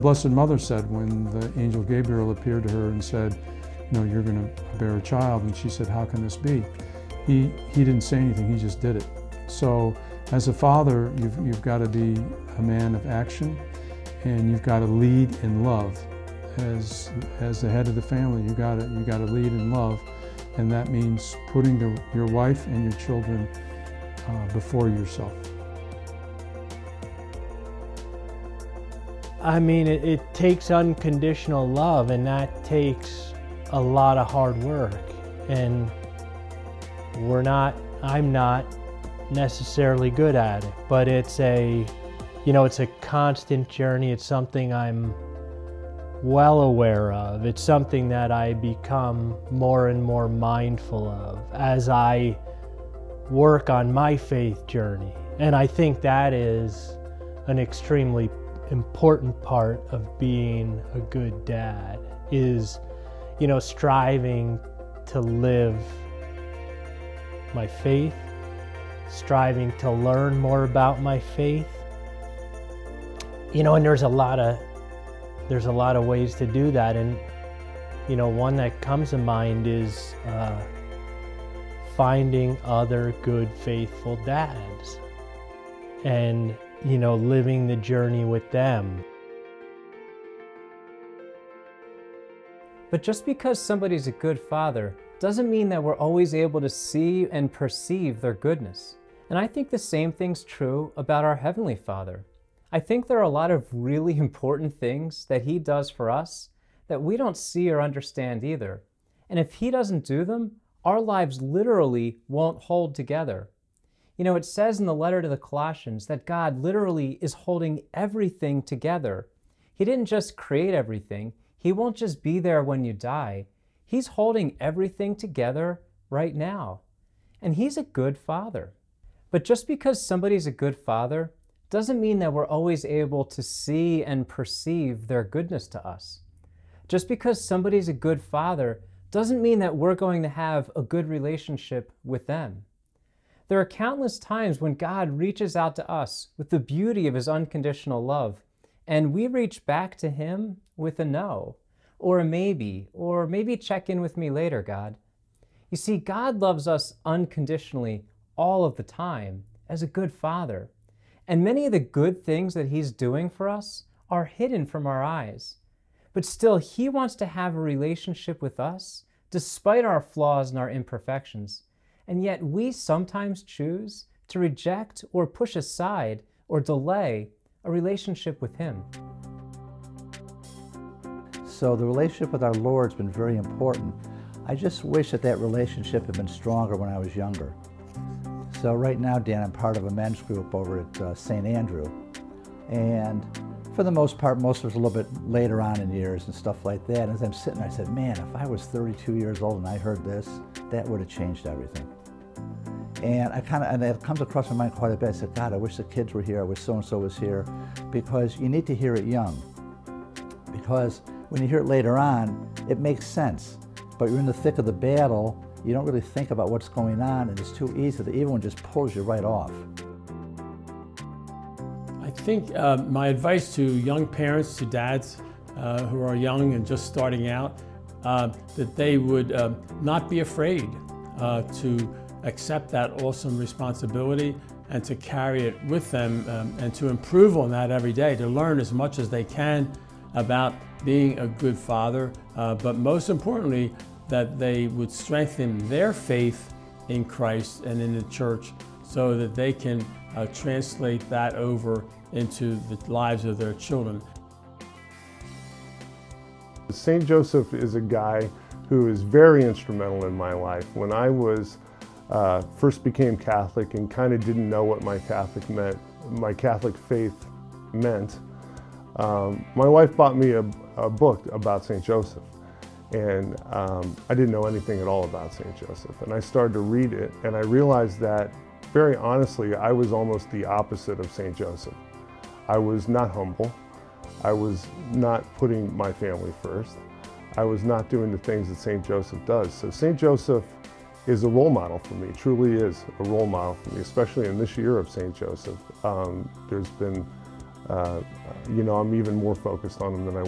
Blessed Mother said when the angel Gabriel appeared to her and said, you know, you're going to bear a child, and she said, how can this be? He didn't say anything, he just did it. So as a father, you've got to be a man of action, and you've got to lead in love. As the head of the family, you got to lead in love, and that means putting your wife and your children before yourself. I mean, it takes unconditional love, and that takes a lot of hard work. And I'm not necessarily good at it, but it's a constant journey. It's something I'm well aware of. It's something that I become more and more mindful of as I work on my faith journey. And I think that is an extremely important part of being a good dad, is, striving to live my faith, striving to learn more about my faith. And there's a lot of ways to do that. And, one that comes to mind is finding other good, faithful dads and, living the journey with them. But just because somebody's a good father doesn't mean that we're always able to see and perceive their goodness. And I think the same thing's true about our Heavenly Father. I think there are a lot of really important things that He does for us that we don't see or understand either. And if He doesn't do them, our lives literally won't hold together. It says in the letter to the Colossians that God literally is holding everything together. He didn't just create everything. He won't just be there when you die. He's holding everything together right now. And He's a good father. But just because somebody's a good father doesn't mean that we're always able to see and perceive their goodness to us. Just because somebody's a good father doesn't mean that we're going to have a good relationship with them. There are countless times when God reaches out to us with the beauty of His unconditional love, and we reach back to Him with a no, or a maybe check in with me later, God. You see, God loves us unconditionally all of the time as a good father. And many of the good things that He's doing for us are hidden from our eyes. But still, He wants to have a relationship with us despite our flaws and our imperfections. And yet we sometimes choose to reject or push aside or delay a relationship with Him. So the relationship with our Lord's been very important. I just wish that relationship had been stronger when I was younger. So right now, Dan, I'm part of a men's group over at St. Andrew. And for the most part, most of us a little bit later on in years and stuff like that. And as I'm sitting there, I said, man, if I was 32 years old and I heard this, that would have changed everything. And it comes across my mind quite a bit. I said, God, I wish the kids were here. I wish so-and-so was here. Because you need to hear it young. Because when you hear it later on, it makes sense. But you're in the thick of the battle, you don't really think about what's going on, and it's too easy. The evil one just pulls you right off. I think my advice to young parents, to dads who are young and just starting out, that they would not be afraid to accept that awesome responsibility and to carry it with them and to improve on that every day, to learn as much as they can about being a good father, but most importantly, that they would strengthen their faith in Christ and in the church so that they can translate that over into the lives of their children. St. Joseph is a guy who is very instrumental in my life. When I was first became Catholic and kind of didn't know what my Catholic faith meant, my wife bought me a book about St. Joseph. And I didn't know anything at all about St. Joseph. And I started to read it, and I realized that, very honestly, I was almost the opposite of St. Joseph. I was not humble. I was not putting my family first. I was not doing the things that St. Joseph does. So St. Joseph is a role model for me, truly is a role model for me, especially in this year of St. Joseph. There's been you know, I'm even more focused on them than I